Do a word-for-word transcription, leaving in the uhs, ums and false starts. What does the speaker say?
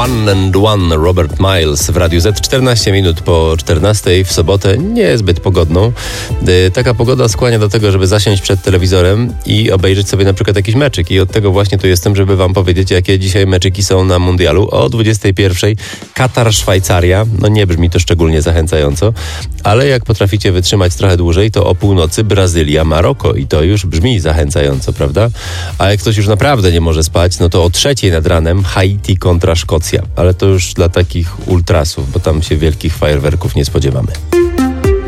One and One, Robert Miles w Radiu Z. czternaście minut po czternastej w sobotę, niezbyt pogodną. Taka pogoda skłania do tego, żeby zasiąść przed telewizorem i obejrzeć sobie na przykład jakiś meczyk. I od tego właśnie tu jestem, żeby wam powiedzieć, jakie dzisiaj meczyki są na mundialu. O dwudziestej pierwszej Katar, Szwajcaria. No nie brzmi to szczególnie zachęcająco, ale jak potraficie wytrzymać trochę dłużej, to o północy Brazylia, Maroko. I to już brzmi zachęcająco, prawda? A jak ktoś już naprawdę nie może spać, no to o trzeciej nad ranem Haiti kontra Szkocja. Ale to już dla takich ultrasów, bo tam się wielkich fajerwerków nie spodziewamy.